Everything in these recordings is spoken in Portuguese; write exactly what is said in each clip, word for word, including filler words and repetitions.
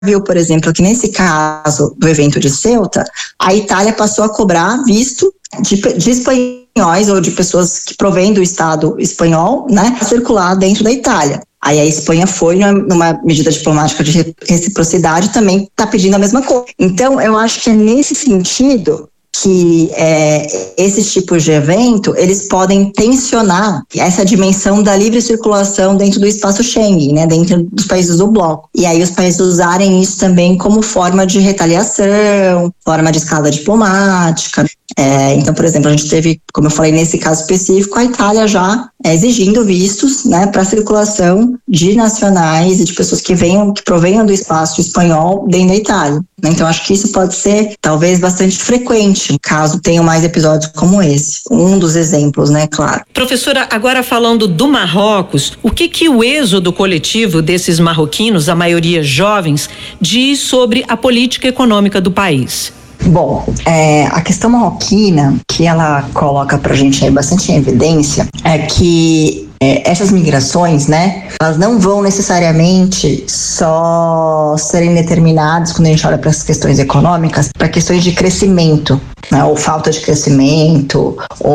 viu, por exemplo, que nesse caso do evento de Ceuta, a Itália passou a cobrar visto de, de espanhóis ou de pessoas que provêm do Estado espanhol, né, a circular dentro da Itália. Aí a Espanha foi numa medida diplomática de reciprocidade, também está pedindo a mesma coisa. Então, eu acho que é nesse sentido que é, esses tipos de evento, eles podem tensionar essa dimensão da livre circulação dentro do espaço Schengen, né, dentro dos países do bloco. E aí os países usarem isso também como forma de retaliação, forma de escala diplomática. É, então, por exemplo, a gente teve, como eu falei, nesse caso específico, a Itália já é, exigindo vistos, né, para circulação de nacionais e de pessoas que venham, que provenham do espaço espanhol dentro da Itália. Então, acho que isso pode ser, talvez, bastante frequente, caso tenham mais episódios como esse. Um dos exemplos, né, claro. Professora, agora falando do Marrocos, o que que o êxodo coletivo desses marroquinos, a maioria jovens, diz sobre a política econômica do país? Bom, é, a questão marroquina, que ela coloca pra gente aí bastante em evidência, é que é, essas migrações, né, elas não vão necessariamente só serem determinadas, quando a gente olha para as questões econômicas, para questões de crescimento, né, ou falta de crescimento,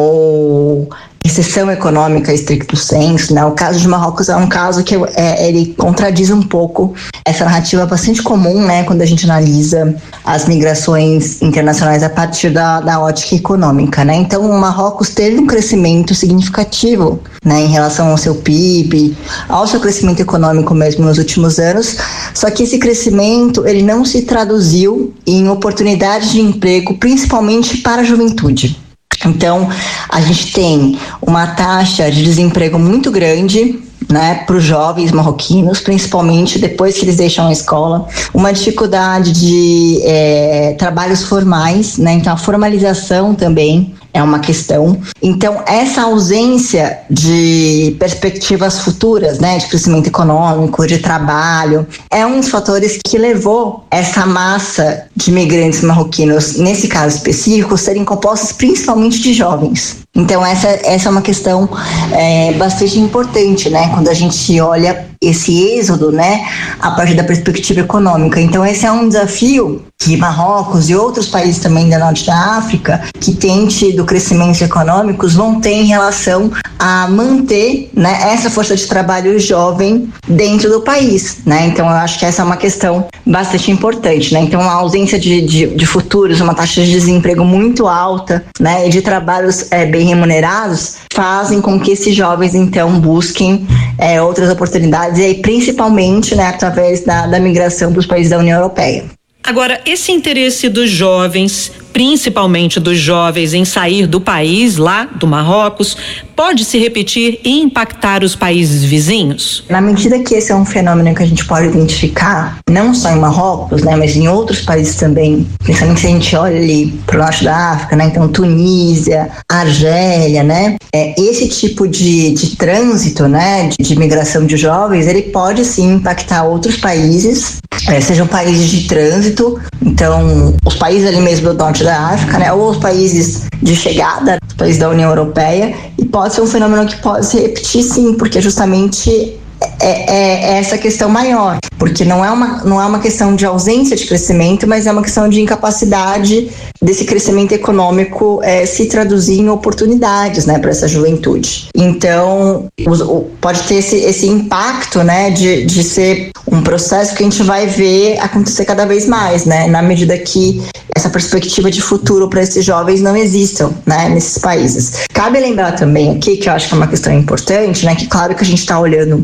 ou recessão econômica estricto sensu, né? O caso de Marrocos é um caso que é, ele contradiz um pouco essa narrativa bastante comum, né? Quando a gente analisa as migrações internacionais a partir da, da ótica econômica, né? Então, o Marrocos teve um crescimento significativo, né? Em relação ao seu P I B, ao seu crescimento econômico mesmo nos últimos anos, só que esse crescimento, ele não se traduziu em oportunidades de emprego, principalmente para a juventude. Então, a gente tem uma taxa de desemprego muito grande, né, para os jovens marroquinos, principalmente depois que eles deixam a escola, uma dificuldade de é, trabalhos formais, né, então a formalização também é uma questão. Então, essa ausência de perspectivas futuras, né, de crescimento econômico, de trabalho, é um dos fatores que levou essa massa de imigrantes marroquinos, nesse caso específico, serem compostas principalmente de jovens. Então, essa, essa é uma questão é, bastante importante, né, quando a gente olha esse êxodo, né, a partir da perspectiva econômica. Então, esse é um desafio que Marrocos e outros países também da Norte da África, que têm tido crescimentos econômicos, vão ter em relação a manter, né, essa força de trabalho jovem dentro do país, né? Então, eu acho que essa é uma questão bastante importante, né? Então, a ausência de, de, de futuros, uma taxa de desemprego muito alta, né, e de trabalhos é, bem remunerados, fazem com que esses jovens, então, busquem é, outras oportunidades, e aí, principalmente, né, através da, da migração para os países da União Europeia. Agora, esse interesse dos jovens, principalmente dos jovens em sair do país, lá do Marrocos, pode se repetir e impactar os países vizinhos? Na medida que esse é um fenômeno que a gente pode identificar, não só em Marrocos, né, mas em outros países também, principalmente se a gente olha ali para o norte da África, né, então Tunísia, Argélia, né, é, esse tipo de, de trânsito, né, de, de migração de jovens, ele pode sim impactar outros países, é, sejam países de trânsito, então os países ali mesmo do norte da África, né, ou os países de chegada, os países da União Europeia, e pode ser um fenômeno que pode se repetir sim, porque justamente é, é, é essa questão maior, porque não é, uma, não é uma questão de ausência de crescimento, mas é uma questão de incapacidade desse crescimento econômico é, se traduzir em oportunidades, né, para essa juventude. Então, os, o, pode ter esse, esse impacto, né, de, de ser um processo que a gente vai ver acontecer cada vez mais, né, na medida que essa perspectiva de futuro para esses jovens não existam, né, nesses países. Cabe lembrar também aqui, que eu acho que é uma questão importante, né, que claro que a gente está olhando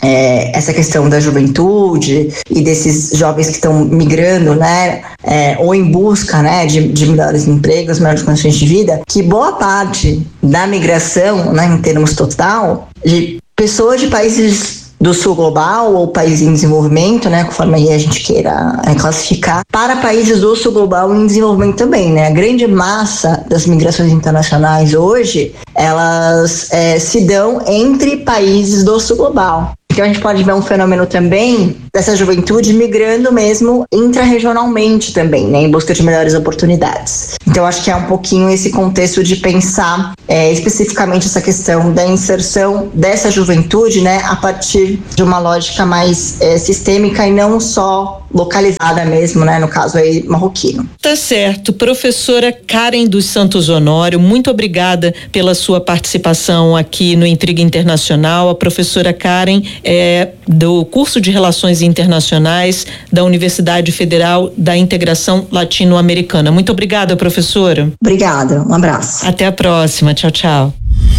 É, essa questão da juventude e desses jovens que estão migrando, né, é, ou em busca, né, de, de melhores empregos, melhores condições de vida, que boa parte da migração, né, em termos total, de pessoas de países do sul global ou países em desenvolvimento, né, conforme a gente queira é, classificar, para países do sul global em desenvolvimento também, né. A grande massa das migrações internacionais hoje, elas é, se dão entre países do sul global. Então a gente pode ver um fenômeno também dessa juventude migrando mesmo intrarregionalmente também, né, em busca de melhores oportunidades. Então acho que é um pouquinho esse contexto de pensar é, especificamente essa questão da inserção dessa juventude, né, a partir de uma lógica mais é, sistêmica e não só localizada mesmo, né, no caso aí marroquino. Tá certo. Professora Karen dos Santos Honório, muito obrigada pela sua participação aqui no Intriga Internacional. A professora Karen é do curso de Relações Internacionais da Universidade Federal da Integração Latino-Americana. Muito obrigada, professora. Obrigada, um abraço. Até a próxima. Tchau, tchau.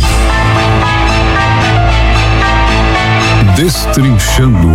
Destrinchando.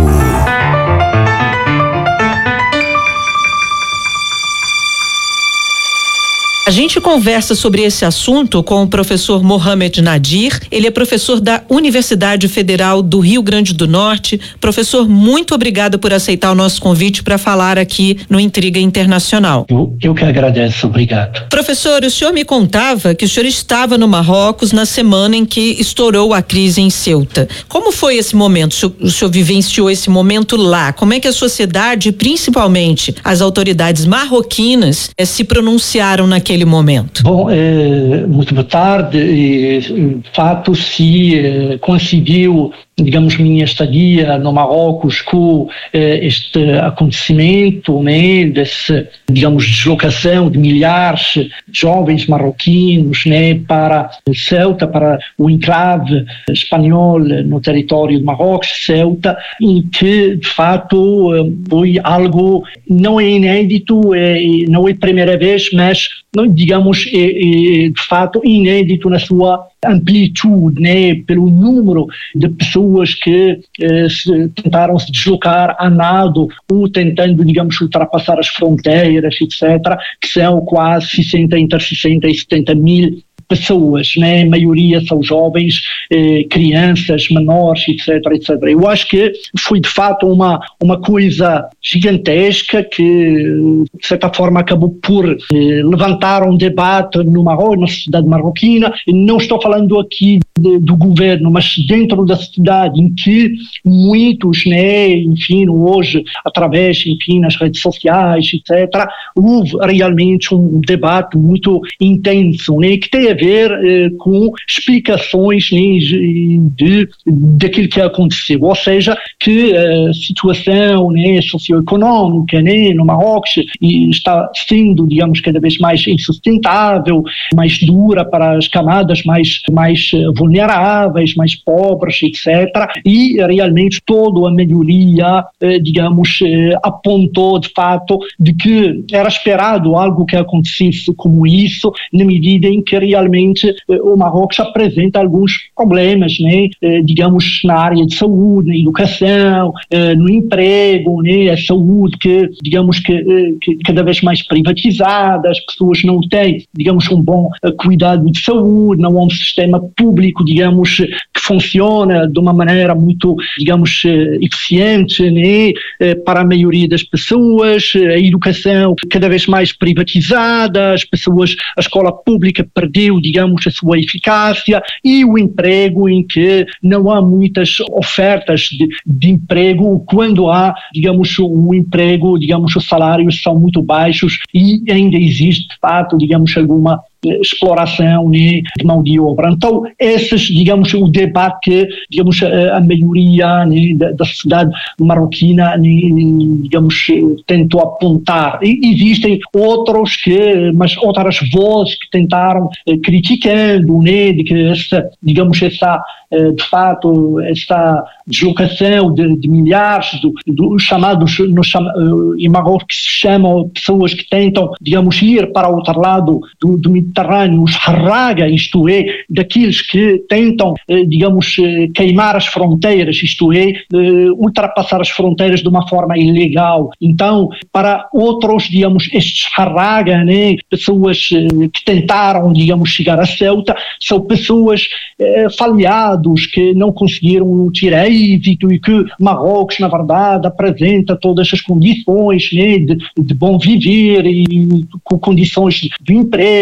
A gente conversa sobre esse assunto com o professor Mohamed Nadir. Ele é professor da Universidade Federal do Rio Grande do Norte. Professor, muito obrigado por aceitar o nosso convite para falar aqui no Intriga Internacional. Eu, eu que agradeço, obrigado. Professor, o senhor me contava que o senhor estava no Marrocos na semana em que estourou a crise em Ceuta. Como foi esse momento? O senhor, o senhor vivenciou esse momento lá? Como é que a sociedade, principalmente as autoridades marroquinas, eh, se pronunciaram naquele momento? Bom, é, muito boa tarde. E, de fato, se é, conseguiu, digamos, minha estadia no Marrocos com é, este acontecimento, né, desse, digamos, deslocação de milhares de jovens marroquinos, né, para Ceuta, para o enclave espanhol no território de Marrocos, Ceuta, em que, de fato, foi algo não é inédito, é, não é a primeira vez, mas digamos, é, é, de fato inédito na sua amplitude, né, pelo número de pessoas que eh, se, tentaram se deslocar a nado ou tentando, digamos, ultrapassar as fronteiras, etcétera, que são quase sessenta, entre sessenta e setenta mil pessoas, né? A maioria são jovens, eh, crianças, menores, etc, etcétera. Eu acho que foi de fato uma, uma coisa gigantesca que, de certa forma, acabou por eh, levantar um debate no Marrocos, na sociedade marroquina. Não estou falando aqui de, do governo, mas dentro da sociedade, em que muitos, né, enfim, hoje, através, enfim, nas redes sociais, etcétera, houve realmente um debate muito intenso, né, que tem a ver eh, com explicações, né, de, daquilo que aconteceu, ou seja, que a situação, né, socioeconómica, né, no Marrocos está sendo, digamos, cada vez mais insustentável, mais dura para as camadas mais, mais vulneráveis, mais pobres, etcétera. E realmente toda a melhoria, eh, digamos, eh, apontou de fato de que era esperado algo que acontecesse como isso, na medida em que realmente o Marrocos apresenta alguns problemas, né? Digamos, na área de saúde, na educação, no emprego, né? A saúde que, digamos, que, que cada vez mais privatizada, as pessoas não têm, digamos, um bom cuidado de saúde, não há um sistema público, digamos, que funciona de uma maneira muito, digamos, eficiente, né? Para a maioria das pessoas, a educação cada vez mais privatizada, as pessoas, a escola pública perdeu, digamos, a sua eficácia, e o emprego em que não há muitas ofertas de, de emprego, quando há, digamos, um emprego, digamos, os salários são muito baixos e ainda existe, de fato, digamos, alguma exploração, né, de mão de obra. Então, esses, digamos, o debate que, digamos, a, a maioria, né, da, da sociedade marroquina, né, digamos, tentou apontar. E existem outros que, mas outras vozes que tentaram eh, criticando, né, de que essa, digamos, essa, eh, de fato, essa deslocação de, de milhares dos chamados, no chama, uh, em Marrocos que se chamam pessoas que tentam, digamos, ir para o outro lado do, do Mediterrâneo, os harraga, isto é, daqueles que tentam, eh, digamos, eh, queimar as fronteiras, isto é, eh, ultrapassar as fronteiras de uma forma ilegal. Então, para outros, digamos, estes harraga, né, pessoas eh, que tentaram, digamos, chegar a Ceuta, são pessoas eh, falhados, que não conseguiram tirar êxito e que Marrocos, na verdade, apresenta todas as condições, né, de, de bom viver e com condições de emprego, etcétera,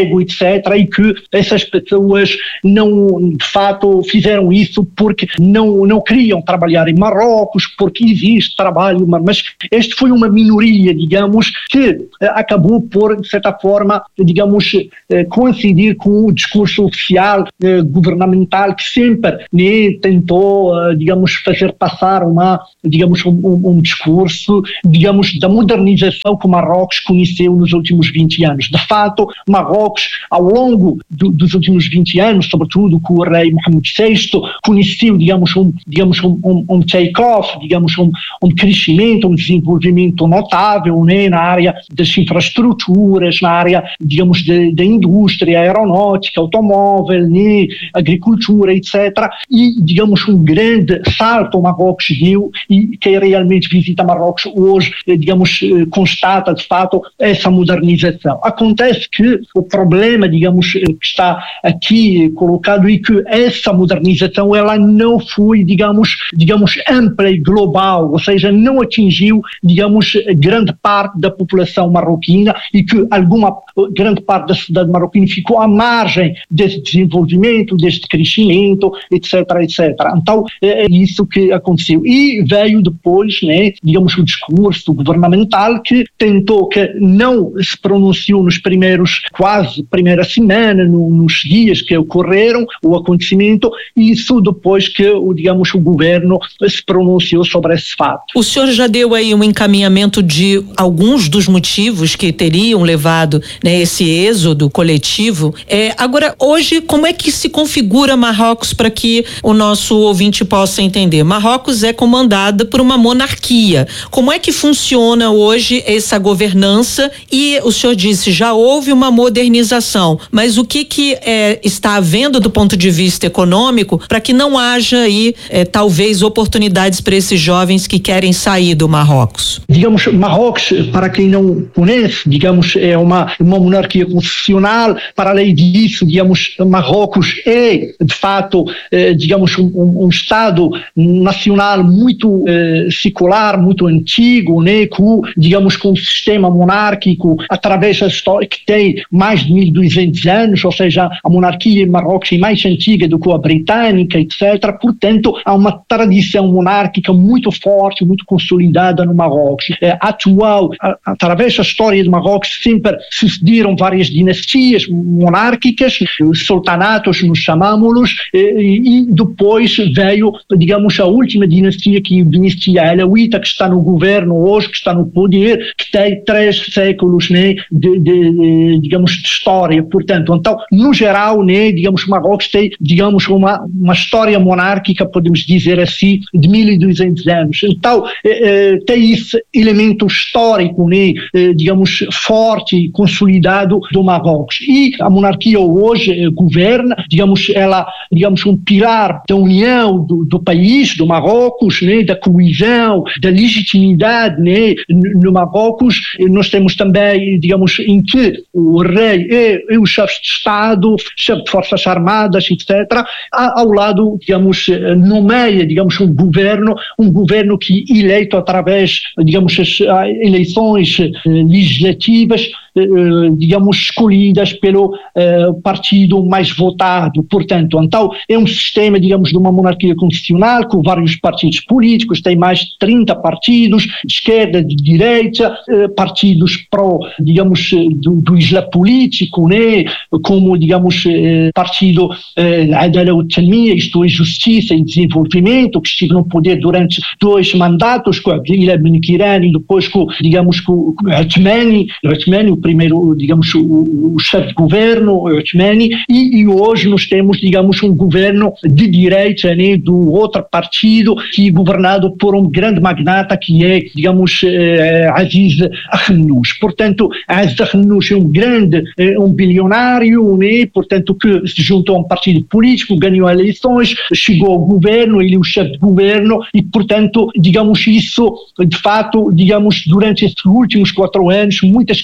etcétera, e que essas pessoas não, de fato, fizeram isso porque não, não queriam trabalhar em Marrocos, porque existe trabalho, mas este foi uma minoria, digamos, que acabou por, de certa forma, digamos, coincidir com o discurso oficial governamental que sempre, né, tentou, digamos, fazer passar uma, digamos, um, um discurso, digamos, da modernização que Marrocos conheceu nos últimos vinte anos. De fato, Marrocos, ao longo do, dos últimos vinte anos, sobretudo com o rei Mohamed sexto, conheceu, digamos, um, digamos, um, um, um take-off, digamos, um, um crescimento, um desenvolvimento notável, né, na área das infraestruturas, na área, digamos, da indústria aeronáutica, automóvel, né, agricultura, etcétera. E, digamos, um grande salto Marrocos deu, e quem realmente visita Marrocos hoje, digamos, constata, de fato, essa modernização. Acontece que o problema, digamos, que está aqui colocado é que essa modernização, ela não foi, digamos, digamos, ampla e global, ou seja, não atingiu, digamos, grande parte da população marroquina, e que alguma grande parte da sociedade marroquina ficou à margem desse desenvolvimento, deste crescimento, etcétera, etcétera. Então, é isso que aconteceu. E veio depois, né, digamos, o discurso governamental que tentou, que não se pronunciou nos primeiros, quase, primeira semana, no, nos dias que ocorreram o acontecimento, e isso depois que, digamos, o governo se pronunciou sobre esse fato. O senhor já deu aí um encaminhamento de alguns dos motivos que teriam levado, né, esse êxodo coletivo. É, agora, hoje, como é que se configura Marrocos para que o nosso ouvinte possa entender? Marrocos é comandada por uma monarquia. Como é que funciona hoje essa governança? E o senhor disse, já houve uma modernização, mas o que que é, está havendo do ponto de vista econômico para que não haja aí, é, talvez, oportunidades para esses jovens que querem sair do Marrocos? Digamos, Marrocos, para quem não conhece, digamos, é uma, uma monarquia constitucional. Para além disso, digamos, Marrocos é, de fato, eh, digamos, um, um Estado nacional muito eh, secular, muito antigo, né, com, digamos, com um sistema monárquico através da história que tem mais de mil e duzentos anos, ou seja, a monarquia em Marrocos é mais antiga do que a britânica, etcétera. Portanto, há uma tradição monárquica muito forte, muito consolidada no Marrocos. É, atual, a, através da história de Marrocos, sempre sucederam várias dinastias monárquicas, os sultanatos, nos chamamos-los, e, e depois veio, digamos, a última dinastia, que é a dinastia alauíta, que está no governo hoje, que está no poder, que tem três séculos, né, de, de, de, digamos, de história. Portanto, então, no geral, né, digamos, Marrocos tem, digamos, uma, uma história monárquica, podemos dizer assim, de mil e duzentos anos. Então, eh, tem esse elemento histórico, né, eh, digamos, forte e consolidado do Marrocos. E a monarquia hoje eh, governa, digamos, ela, digamos, um pilar da união do, do país, do Marrocos, né, da coesão, da legitimidade, né, no Marrocos. Nós temos também, digamos, em que o rei e, e os chefes de Estado, chefes de forças armadas, etcétera, ao lado, digamos, nomeia, digamos, um governo, um governo que é eleito através, digamos, as eleições legislativas, digamos, escolhidas pelo uh, partido mais votado. Portanto, então, é um sistema, digamos, de uma monarquia constitucional com vários partidos políticos, tem mais de trinta partidos, de esquerda, de direita, uh, partidos pró, digamos, do, do islã político, né, como, digamos, uh, partido Adala wa Tanmiya, isto é, Justiça e Desenvolvimento, que esteve no poder durante dois mandatos, com Abdel Ben Kirani, e depois com, digamos, com o Othmani, o primeiro, digamos, o, o chefe de governo, o Othmani, e, e hoje nós temos, digamos, um governo de direita, né, do outro partido, que é governado por um grande magnata que é, digamos, eh, Aziz Akhannouch. Portanto, Aziz Akhannouch é um grande, eh, um bilionário, né, portanto, que se juntou a um partido político, ganhou eleições, chegou ao governo, ele é o chefe de governo, e, portanto, digamos, isso, de fato, digamos, durante estes últimos quatro anos, muitas críticas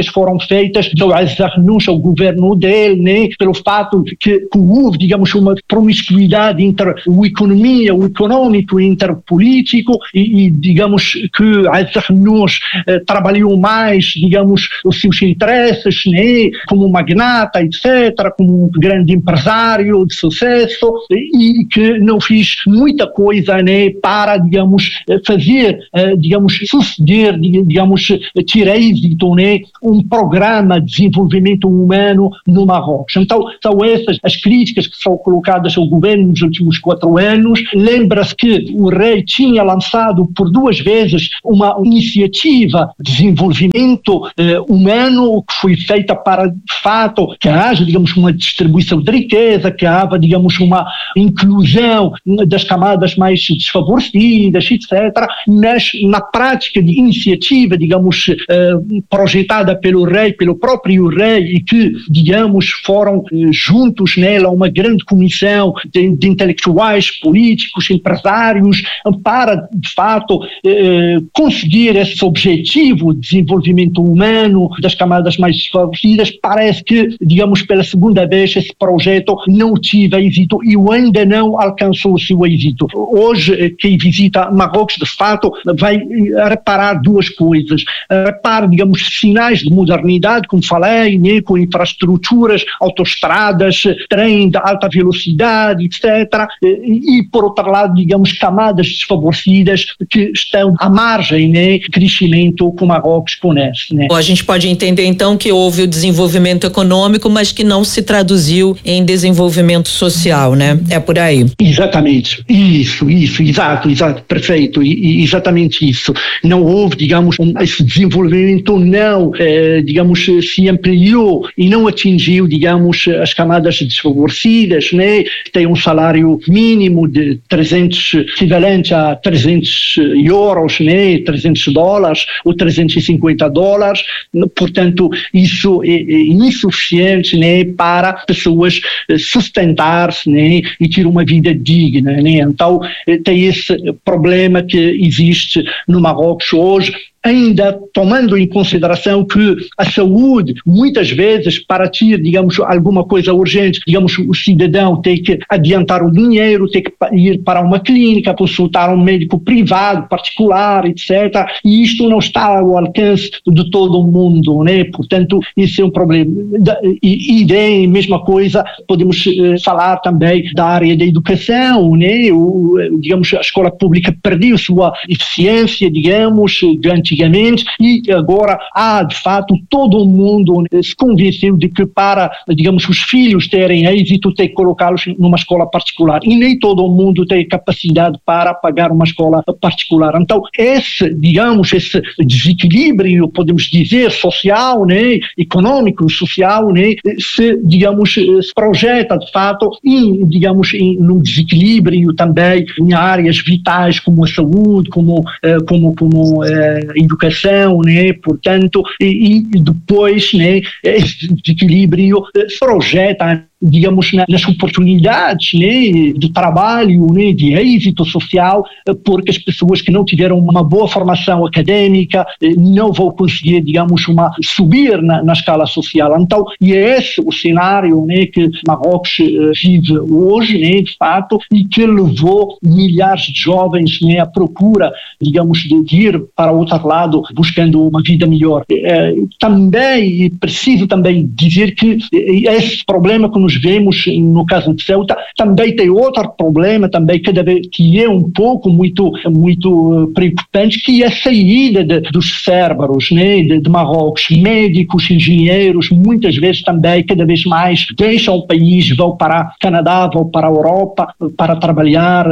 críticas foram feitas do renúncia ao governo dele, né, pelo fato que, que houve, digamos, uma promiscuidade entre o economia, o econômico e entre o político e, e digamos, que a renúncia eh, trabalhou mais, digamos, os seus interesses, né, como magnata, etcétera, como um grande empresário de sucesso e, e que não fez muita coisa, né, para, digamos, fazer, eh, digamos, suceder, digamos, ter êxito, né, um programa de desenvolvimento humano no Marrocos. Então, são essas as críticas que são colocadas ao governo nos últimos quatro anos. Lembra-se que o rei tinha lançado por duas vezes uma iniciativa de desenvolvimento eh, humano que foi feita para, de fato, que haja, digamos, uma distribuição de riqueza, que haja, digamos, uma inclusão das camadas mais desfavorecidas, etcétera. Mas, na prática de iniciativa, digamos, eh, projetada pelo rei, pelo próprio rei, e que, digamos, foram eh, juntos nela uma grande comissão de, de intelectuais, políticos, empresários, para, de fato, eh, conseguir esse objetivo de desenvolvimento humano das camadas mais desfavorecidas. Parece que, digamos, pela segunda vez esse projeto não teve êxito e ainda não alcançou o seu êxito. Hoje, quem visita Marrocos, de fato, vai reparar duas coisas. Repara, digamos, sinais de modernidade, como falei, né, com infraestruturas, autoestradas, trem de alta velocidade, etcétera. E, e, por outro lado, digamos, camadas desfavorecidas que estão à margem, né, de crescimento que o Marrocos conhece. Né. Bom, a gente pode entender, então, que houve o desenvolvimento econômico, mas que não se traduziu em desenvolvimento social, né? É por aí. Exatamente. Isso, isso, exato, exato, perfeito. E, e exatamente isso. Não houve, digamos, um, esse desenvolvimento não, eh, digamos, se ampliou e não atingiu, digamos, as camadas desfavorecidas, né? Tem um salário mínimo de trezentos, equivalente a trezentos euros, né? trezentos dólares ou trezentos e cinquenta dólares. Portanto, isso é, é insuficiente, né? Para pessoas sustentar-se, né? E ter uma vida digna, né? Então, tem esse problema que existe no Marrocos hoje, ainda tomando em consideração que a saúde, muitas vezes, para ter, digamos, alguma coisa urgente, digamos, o cidadão tem que adiantar o dinheiro, tem que ir para uma clínica, consultar um médico privado, particular, etcétera. E isto não está ao alcance de todo o mundo, né? Portanto, isso é um problema. E, e daí, mesma coisa, podemos eh, falar também da área da educação, né? O, digamos, a escola pública perdeu sua eficiência, digamos, de antigamente, e agora há, de fato, todo o mundo se convenceu de que para, digamos, os filhos terem êxito, tem que colocá-los numa escola particular. E nem todo o mundo tem capacidade para pagar uma escola particular. Então, esse, digamos, esse desequilíbrio, podemos dizer, social, né, econômico, social, né, se, digamos, se projeta, de fato, em, digamos, em um desequilíbrio também em áreas vitais como a saúde, como, como, como educação, né? Portanto, e, e depois, né, esse desequilíbrio se projeta, digamos, nas oportunidades, né, de trabalho, né, de êxito social, porque as pessoas que não tiveram uma boa formação académica não vão conseguir, digamos, uma, subir na, na escala social. Então, e é esse o cenário, né, que Marrocos vive hoje, né, de fato, e que levou milhares de jovens, né, à procura, digamos, de ir para o outro lado buscando uma vida melhor. É, também, preciso também dizer que esse problema que nos vemos no caso de Ceuta também tem outro problema também cada vez que é um pouco muito muito preocupante, que é a saída de, dos cérebros, né, de, de Marrocos, médicos, engenheiros, muitas vezes também cada vez mais deixam o país, vão para Canadá, vão para a Europa para trabalhar,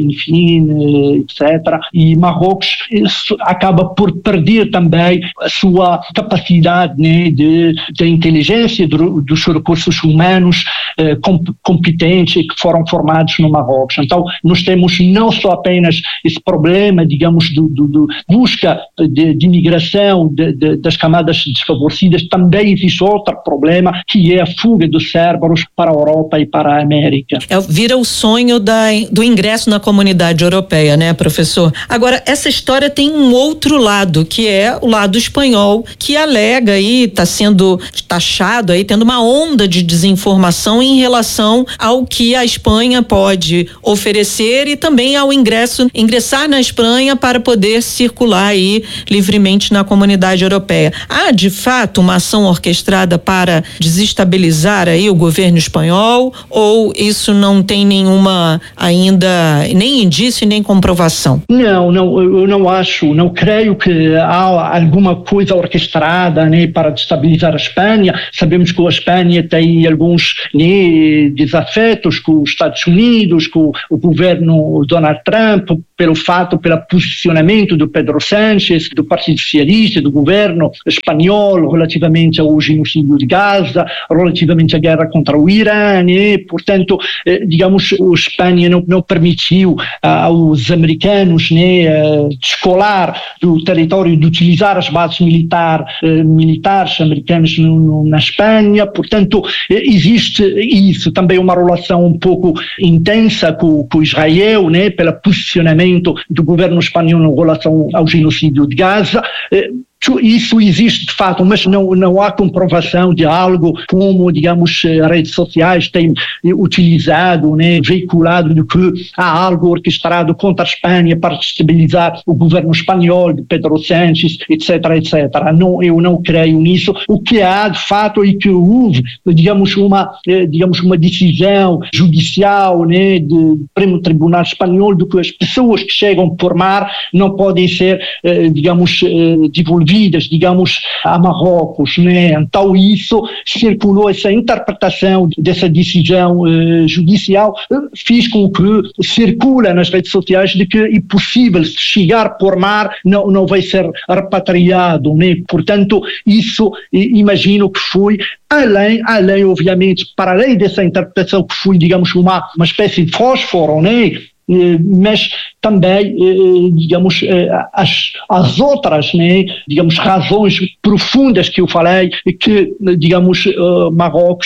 enfim, etcétera. E Marrocos acaba por perder também a sua capacidade, né, de, de inteligência, do, dos recursos humanos, eh, competentes e que foram formados no Marrocos. Então, nós temos não só apenas esse problema, digamos, do, do, do busca de, de imigração de, de, das camadas desfavorecidas, também existe outro problema, que é a fuga dos cérebros para a Europa e para a América. É, vira o sonho da, do ingresso na comunidade europeia, né, professor? Agora, essa história tem um outro lado, que é o lado espanhol, que alega aí, está sendo taxado aí, tendo uma onda de desinformação em relação ao que a Espanha pode oferecer e também ao ingresso, ingressar na Espanha para poder circular aí livremente na comunidade europeia. Há, de fato, uma ação orquestrada para desestabilizar aí o governo espanhol, ou isso não tem nenhuma ainda, nem indício nem comprovação? Não, não, eu não acho, não creio que há alguma coisa orquestrada, né, para destabilizar a Espanha. Sabemos que a Espanha tem alguns, né, desafetos com os Estados Unidos, com o governo Donald Trump, pelo fato, pelo posicionamento do Pedro Sánchez, do Partido Socialista, do governo espanhol relativamente ao genocídio de Gaza, relativamente à guerra contra o Irã, né? Portanto, eh, digamos, a Espanha não, não permitiu ah, aos americanos, né, eh, descolar do território, de utilizar as bases militar, eh, militares americanas no, no, na Espanha. Portanto, eh, existe isso, também uma relação um pouco intensa com, com Israel, né, pelo posicionamento do governo espanhol em relação ao genocídio de Gaza. Eh, Isso existe de fato, mas não, não há comprovação de algo como, digamos, redes sociais têm utilizado, né, veiculado de que há algo orquestrado contra a Espanha para destabilizar o governo espanhol de Pedro Sánchez, etc, etcétera. Não, eu não creio nisso. O que há de fato é que houve, digamos, uma, digamos, uma decisão judicial, né, do Supremo Tribunal Espanhol de que as pessoas que chegam por mar não podem ser, digamos, devolvidas, digamos, a Marrocos, né? Então isso circulou, essa interpretação dessa decisão eh, judicial eh, fez com que circula nas redes sociais de que é possível chegar por mar, não, não vai ser repatriado, né? Portanto, isso eh, imagino que foi além, além, obviamente, para além dessa interpretação que foi, digamos, uma, uma espécie de fósforo, né? Mas também, digamos, as, as outras, né, digamos, razões profundas que eu falei, que, digamos, Marrocos,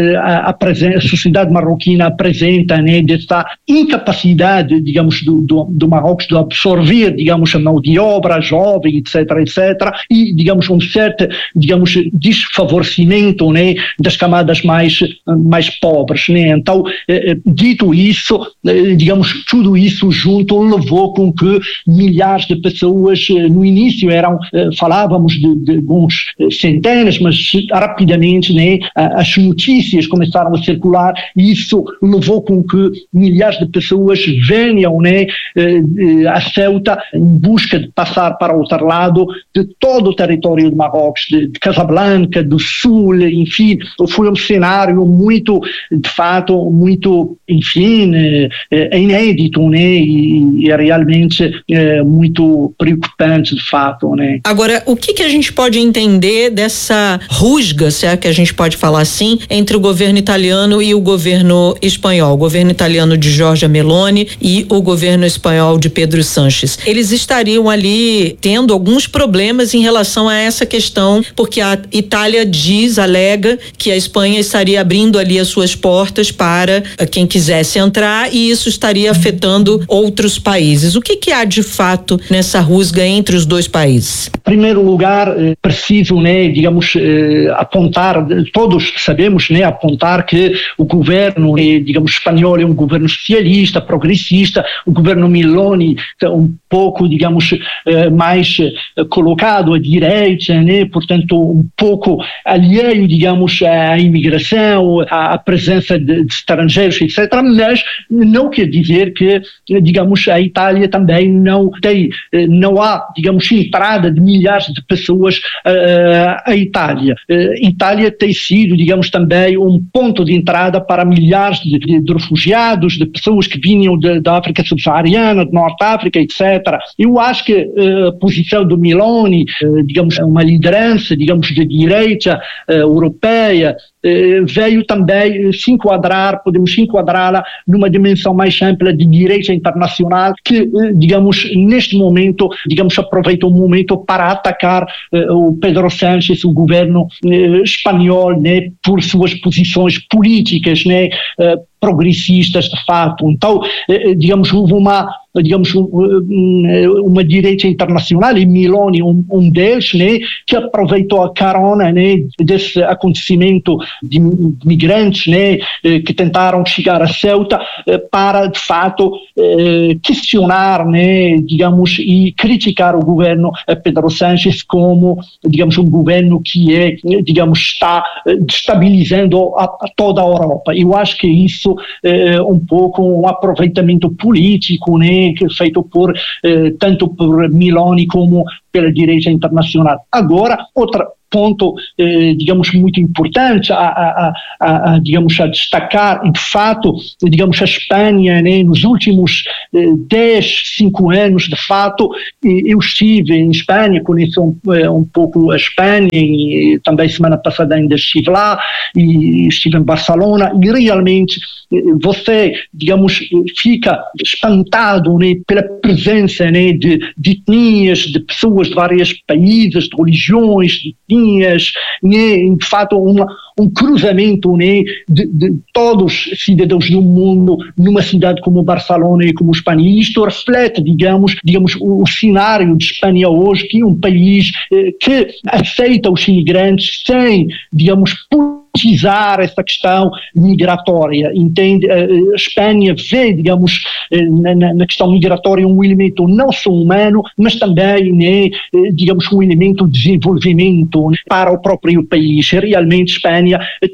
a, a sociedade marroquina apresenta, né, desta incapacidade, digamos, do, do, do Marrocos de absorver, digamos, a mão de obra jovem, etc, etcétera, e, digamos, um certo, digamos, desfavorecimento, né, das camadas mais, mais pobres, né. Então, dito isso, digamos, tudo isso junto levou com que milhares de pessoas, no início eram, falávamos de, de alguns centenas, mas rapidamente, né, as notícias começaram a circular e isso levou com que milhares de pessoas venham, né, a Ceuta em busca de passar para o outro lado de todo o território de Marrocos, de, de Casablanca, do Sul, enfim, foi um cenário muito, de fato, muito, enfim, inédito, né? E, e é realmente é, muito preocupante, de fato, né? Agora, o que que a gente pode entender dessa rusga, se é que a gente pode falar assim, entre o governo italiano e o governo espanhol, o governo italiano de Giorgia Meloni e o governo espanhol de Pedro Sánchez? Eles estariam ali tendo alguns problemas em relação a essa questão, porque a Itália diz, alega, que a Espanha estaria abrindo ali as suas portas para quem quisesse entrar e isso estaria afetando outros países. O que que há de fato nessa rusga entre os dois países? Em primeiro lugar, é preciso, né, digamos, eh, apontar, todos sabemos, né, apontar que o governo, eh, digamos, espanhol é um governo socialista, progressista, o governo Meloni um pouco, digamos, eh, mais eh, colocado à direita, né, portanto, um pouco alheio, digamos, à imigração, à, à presença de, de estrangeiros, etcétera, mas não quer dizer que, digamos, a Itália também não tem, não há, digamos, entrada de milhares de pessoas uh, à Itália. Uh, Itália tem sido, digamos, também um ponto de entrada para milhares de, de, de refugiados, de pessoas que vinham de, da África subsaariana, de Norte África, etcétera. Eu acho que uh, a posição do Meloni, uh, digamos, uma liderança, digamos, de direita uh, europeia, uh, veio também se enquadrar, podemos se enquadrá-la numa dimensão mais ampla de direita internacional que, uh, digamos, neste momento, digamos, aproveita o momento para atacar uh, o Pedro Sánchez, o governo uh, espanhol, né, por suas posições políticas, né, uh, progressistas de fato. Então, uh, digamos, houve uma digamos, uma direita internacional, e Meloni um, um deles, né, que aproveitou a carona, né, desse acontecimento de migrantes, né, que tentaram chegar a Ceuta para, de fato, questionar, né, digamos, e criticar o governo Pedro Sánchez como, digamos, um governo que é, digamos, está destabilizando a, a toda a Europa. Eu acho que isso é um pouco um aproveitamento político, né, que é feito por, eh, tanto por Meloni como pela direita internacional. Agora, outro ponto, eh, digamos, muito importante a, a, a, a, digamos, a destacar, e de fato, digamos, a Espanha, né, nos últimos eh, dez, cinco anos, de fato, eu estive em Espanha, conheço um, um pouco a Espanha, e também semana passada ainda estive lá, e estive em Barcelona, e realmente você, digamos, fica espantado, né, pela presença, né, de, de etnias, de pessoas de vários países, de religiões, de etnias, né, de fato uma, um cruzamento, né, de, de todos os cidadãos do mundo numa cidade como Barcelona e como Espanha. E isto reflete, digamos, digamos o, o cenário de Espanha hoje, que é um país eh, que aceita os imigrantes sem, digamos, politizar essa questão migratória, entende? A Espanha vê, digamos, na, na questão migratória um elemento não só humano, mas também, né, digamos, um elemento de desenvolvimento, né, para o próprio país. Realmente Espanha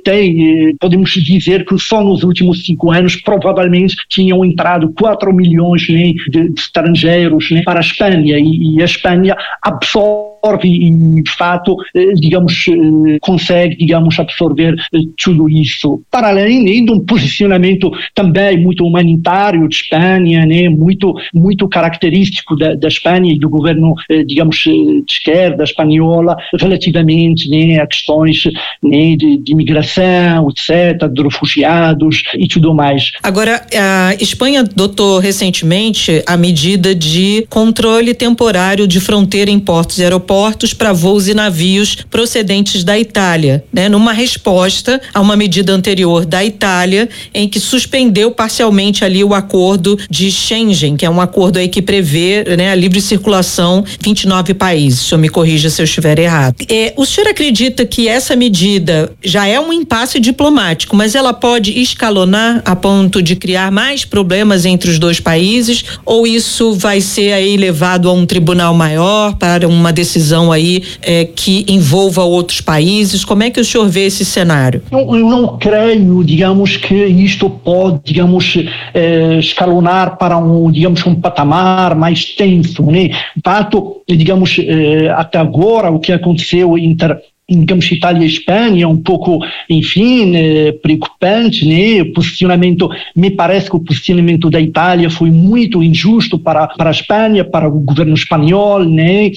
tem, podemos dizer que só nos últimos cinco anos provavelmente tinham entrado quatro milhões, né, de, de estrangeiros, né, para a Espanha, e, e a Espanha absorve e, de fato, digamos, consegue, digamos, absorver tudo isso. Para além de um posicionamento também muito humanitário de Espanha, né, muito, muito característico da, da Espanha e do governo, digamos, de esquerda espanhola, relativamente, né, a questões, né, de, de imigração, etcétera, de refugiados e tudo mais. Agora, a Espanha adotou recentemente a medida de controle temporário de fronteira em portos e aeroportos para voos e navios procedentes da Itália, né, numa resposta a uma medida anterior da Itália, em que suspendeu parcialmente ali o acordo de Schengen, que é um acordo aí que prevê, né, a livre circulação vinte e nove países. O senhor me corrija se eu estiver errado. É, o senhor acredita que essa medida já é um impasse diplomático, mas ela pode escalonar a ponto de criar mais problemas entre os dois países, ou isso vai ser aí levado a um tribunal maior para uma decisão aí é, que envolva outros países? Como é que o senhor vê esse cenário? Eu, eu não creio, digamos, que isto pode, digamos, eh, escalonar para um, digamos, um patamar mais tenso, né? De fato, digamos, eh, até agora o que aconteceu entre, digamos, Itália e Espanha é um pouco, enfim, eh, preocupante, né? O posicionamento, me parece que o posicionamento da Itália foi muito injusto para, para a Espanha, para o governo espanhol, né?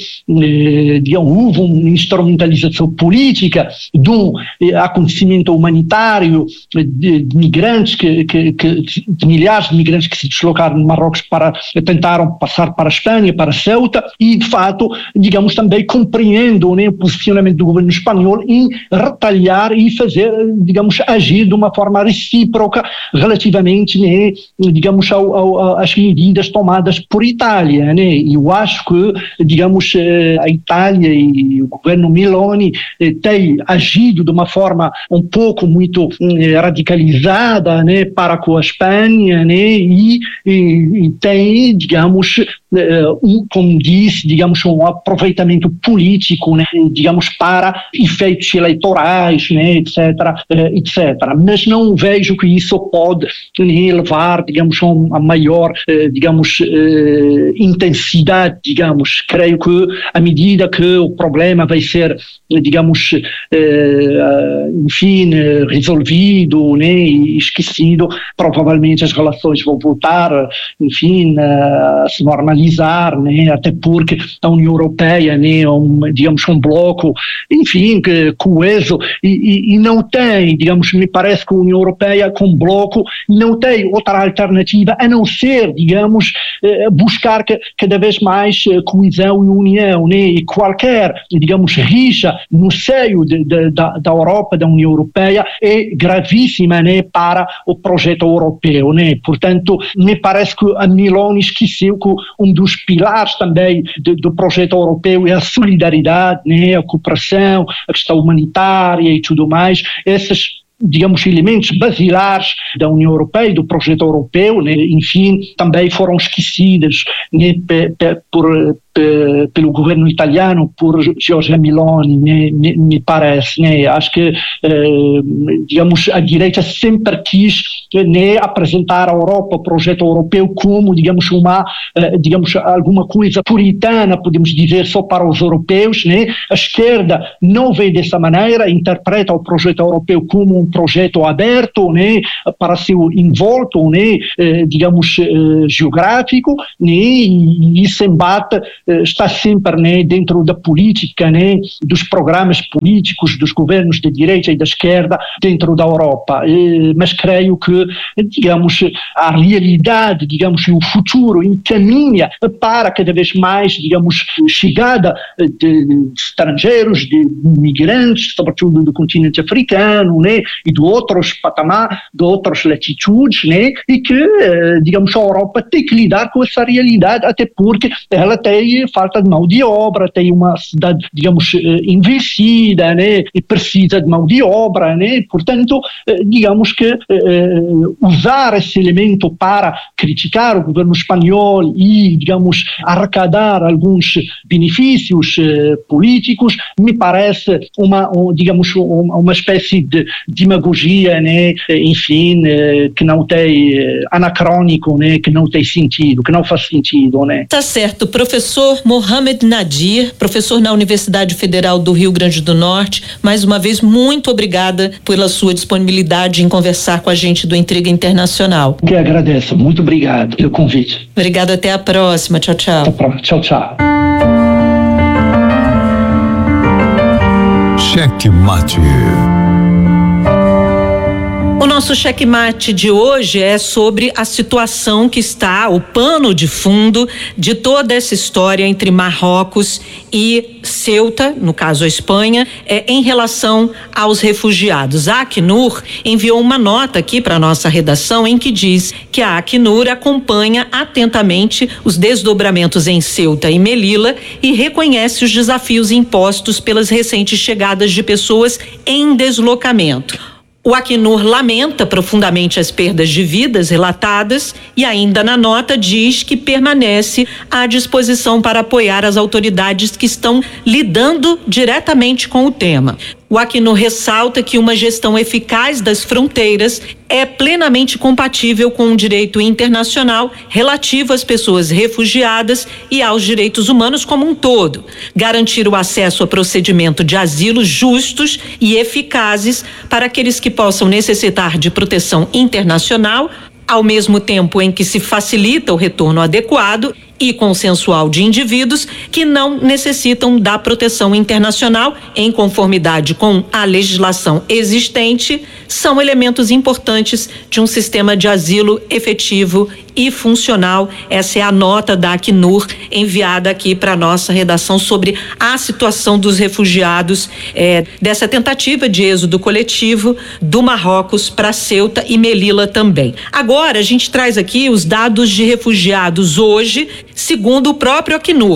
Eh, digamos, houve uma instrumentalização política de um eh, acontecimento humanitário de, de migrantes, que, que, que, de milhares de migrantes que se deslocaram no Marrocos para, tentaram passar para a Espanha, para Ceuta, e de fato, digamos, também compreendo, né, o posicionamento do governo espanhol em retalhar e fazer, digamos, agir de uma forma recíproca relativamente, né, digamos, ao, ao, às medidas tomadas por Itália, né? Eu acho que, digamos, a Itália e o governo Meloni têm agido de uma forma um pouco muito radicalizada, né, para com a Espanha, né, e, e, e tem, digamos, um, como disse, digamos, um aproveitamento político, né, digamos, para efeitos eleitorais, né, etc, etcétera. Mas não vejo que isso pode, né, levar, digamos, a uma maior, digamos, intensidade, digamos. Creio que à medida que o problema vai ser, digamos, enfim, resolvido, né, e esquecido, provavelmente as relações vão voltar, enfim, a se normalizar, né, até porque a União Europeia, né, um, digamos, um bloco, enfim, que, coeso, e, e, e não tem, digamos, me parece que a União Europeia com bloco não tem outra alternativa a não ser, digamos, buscar cada vez mais coesão e união, né, e qualquer, digamos, rixa no seio de, de, da, da Europa, da União Europeia, é gravíssima, né, para o projeto europeu, né. Portanto, me parece que a Meloni esqueceu que um dos pilares também de, do projeto europeu é a solidariedade, né, a cooperação, a questão humanitária e tudo mais. Essas, digamos, elementos basilares da União Europeia, do projeto europeu, né, enfim, também foram esquecidos, né, pe, pe, por pelo governo italiano, por Giorgia Meloni, né, me, me parece, né, acho que, eh, digamos, a direita sempre quis, né, apresentar a Europa, o projeto europeu, como, digamos, uma, eh, digamos, alguma coisa puritana, podemos dizer, só para os europeus, né. A esquerda não vê dessa maneira, interpreta o projeto europeu como um projeto aberto, né, para seu envolto, né, eh, digamos, eh, geográfico, né, e esse embate está sempre, né, dentro da política, né, dos programas políticos dos governos de direita e da esquerda dentro da Europa. E, mas creio que, digamos, a realidade, digamos, e o futuro encaminha para cada vez mais, digamos, chegada de estrangeiros, de migrantes, sobretudo do continente africano, né, e de outros patamares, de outras latitudes, né, e que, digamos, a Europa tem que lidar com essa realidade, até porque ela tem falta de mão de obra, tem uma cidade, digamos, envelhecida, né, e precisa de mão de obra, né, portanto, digamos que eh, usar esse elemento para criticar o governo espanhol e, digamos, arrecadar alguns benefícios eh, políticos, me parece uma, um, digamos, uma, uma espécie de demagogia, né, enfim, eh, que não tem, eh, anacrônico, né, que não tem sentido, que não faz sentido, né. Tá certo, professor Mohamed Nadir, professor na Universidade Federal do Rio Grande do Norte, mais uma vez, muito obrigada pela sua disponibilidade em conversar com a gente do Intriga Internacional. Que agradeço, muito obrigado pelo convite. Obrigada, até a próxima, tchau, tchau. Até a próxima. Tchau, tchau. Cheque Mate. O nosso checkmate de hoje é sobre a situação que está, o pano de fundo de toda essa história entre Marrocos e Ceuta, no caso a Espanha, é, em relação aos refugiados. A Acnur enviou uma nota aqui para nossa redação em que diz que a Acnur acompanha atentamente os desdobramentos em Ceuta e Melilla e reconhece os desafios impostos pelas recentes chegadas de pessoas em deslocamento. O Acnur lamenta profundamente as perdas de vidas relatadas e ainda na nota diz que permanece à disposição para apoiar as autoridades que estão lidando diretamente com o tema. O Acnur ressalta que uma gestão eficaz das fronteiras é plenamente compatível com o direito internacional relativo às pessoas refugiadas e aos direitos humanos como um todo. Garantir o acesso a procedimento de asilo justos e eficazes para aqueles que possam necessitar de proteção internacional, ao mesmo tempo em que se facilita o retorno adequado e consensual de indivíduos que não necessitam da proteção internacional em conformidade com a legislação existente, são elementos importantes de um sistema de asilo efetivo e funcional. Essa é a nota da Acnur enviada aqui para nossa redação sobre a situação dos refugiados, é, dessa tentativa de êxodo coletivo do Marrocos para Ceuta e Melilla também. Agora a gente traz aqui os dados de refugiados hoje, segundo o próprio Acnur.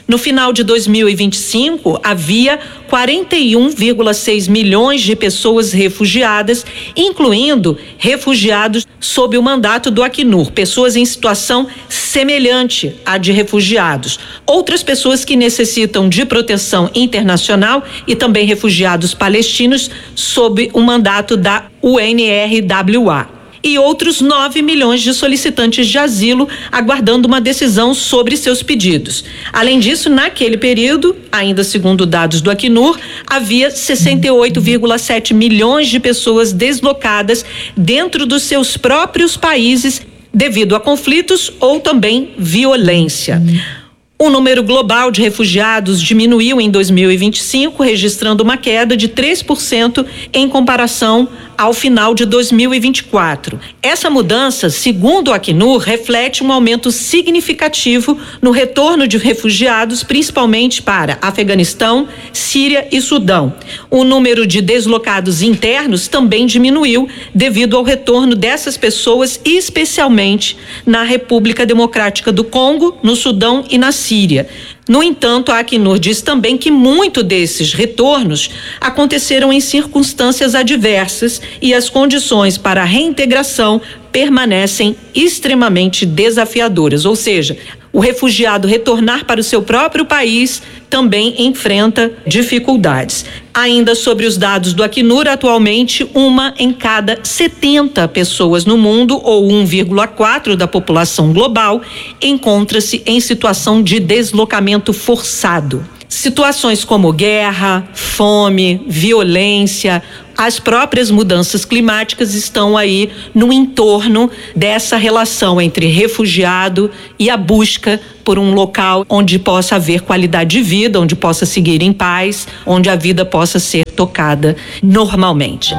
No final de dois mil e vinte e cinco, havia quarenta e um vírgula seis milhões de pessoas refugiadas, incluindo refugiados sob o mandato do Acnur, pessoas em situação semelhante à de refugiados. Outras pessoas que necessitam de proteção internacional e também refugiados palestinos sob o mandato da U N R W A. E outros nove milhões de solicitantes de asilo aguardando uma decisão sobre seus pedidos. Além disso, naquele período, ainda segundo dados do Acnur, havia sessenta e oito vírgula sete milhões de pessoas deslocadas dentro dos seus próprios países devido a conflitos ou também violência. O número global de refugiados diminuiu em dois mil e vinte e cinco, registrando uma queda de três por cento em comparação ao final de dois mil e vinte e quatro. Essa mudança, segundo o Acnur, reflete um aumento significativo no retorno de refugiados, principalmente para Afeganistão, Síria e Sudão. O número de deslocados internos também diminuiu devido ao retorno dessas pessoas, especialmente na República Democrática do Congo, no Sudão e na Síria. No entanto, a Acnur diz também que muito desses retornos aconteceram em circunstâncias adversas e as condições para a reintegração permanecem extremamente desafiadoras, ou seja, o refugiado retornar para o seu próprio país também enfrenta dificuldades. Ainda sobre os dados do Acnur, atualmente uma em cada setenta pessoas no mundo, ou um vírgula quatro da população global, encontra-se em situação de deslocamento forçado. Situações como guerra, fome, violência, as próprias mudanças climáticas estão aí no entorno dessa relação entre refugiado e a busca por um local onde possa haver qualidade de vida, onde possa seguir em paz, onde a vida possa ser tocada normalmente.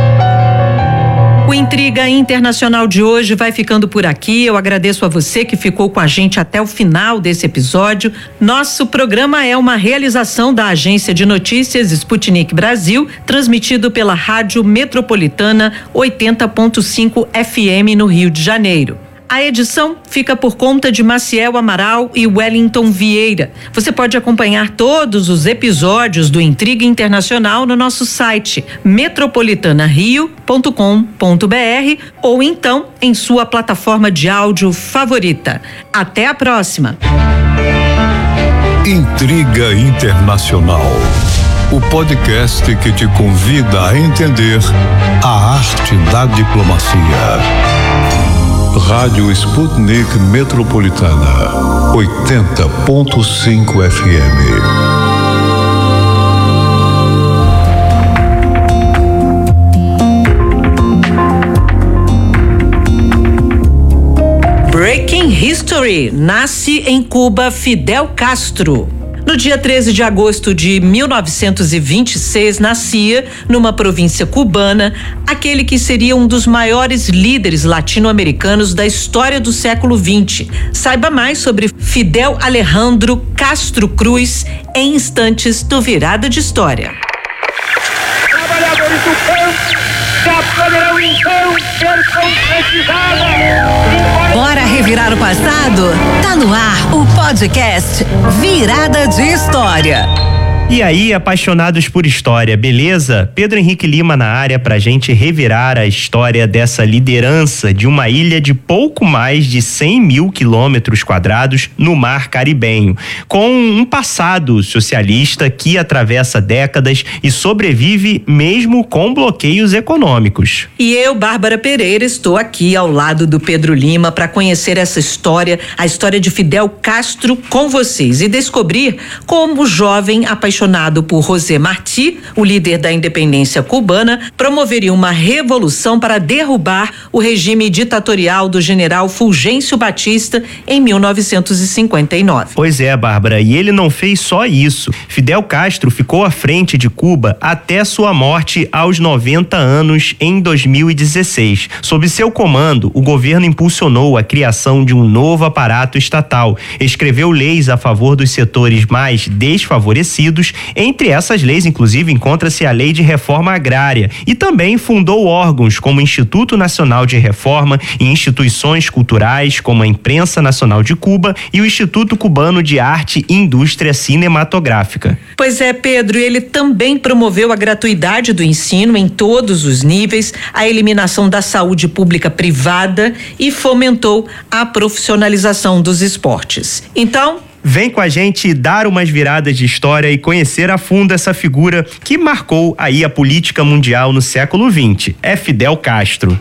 O Intriga Internacional de hoje vai ficando por aqui. Eu agradeço a você que ficou com a gente até o final desse episódio. Nosso programa é uma realização da Agência de Notícias Sputnik Brasil, transmitido pela Rádio Metropolitana oitenta ponto cinco F M no Rio de Janeiro. A edição fica por conta de Maciel Amaral e Wellington Vieira. Você pode acompanhar todos os episódios do Intriga Internacional no nosso site metropolitana rio ponto com ponto b r ou então em sua plataforma de áudio favorita. Até a próxima. Intriga Internacional, o podcast que te convida a entender a arte da diplomacia. Rádio Sputnik Metropolitana, oitenta ponto cinco F M. Breaking History. Nasce em Cuba Fidel Castro. No dia treze de agosto de mil novecentos e vinte e seis, nascia, numa província cubana, aquele que seria um dos maiores líderes latino-americanos da história do século vinte. Saiba mais sobre Fidel Alejandro Castro Cruz em instantes do Virada de História. Trabalhadores do campo já poderão então ser concretizados. Bora revirar o passado? Tá no ar o podcast Virada de História. E aí, apaixonados por história, beleza? Pedro Henrique Lima na área pra gente revirar a história dessa liderança de uma ilha de pouco mais de cem mil quilômetros quadrados no mar Caribenho, com um passado socialista que atravessa décadas e sobrevive mesmo com bloqueios econômicos. E eu, Bárbara Pereira, estou aqui ao lado do Pedro Lima para conhecer essa história, a história de Fidel Castro com vocês e descobrir como o jovem apaixonado por José Martí, o líder da independência cubana, promoveria uma revolução para derrubar o regime ditatorial do general Fulgêncio Batista em mil novecentos e cinquenta e nove. Pois é, Bárbara, e ele não fez só isso. Fidel Castro ficou à frente de Cuba até sua morte aos noventa anos em dois mil e dezesseis. Sob seu comando, o governo impulsionou a criação de um novo aparato estatal, escreveu leis a favor dos setores mais desfavorecidos partidos. Entre essas leis, inclusive, encontra-se a Lei de Reforma Agrária e também fundou órgãos como o Instituto Nacional de Reforma e instituições culturais como a Imprensa Nacional de Cuba e o Instituto Cubano de Arte e Indústria Cinematográfica. Pois é, Pedro, ele também promoveu a gratuidade do ensino em todos os níveis, a eliminação da saúde pública privada e fomentou a profissionalização dos esportes. Então, vem com a gente dar umas viradas de história e conhecer a fundo essa figura que marcou aí a política mundial no século vinte. É Fidel Castro.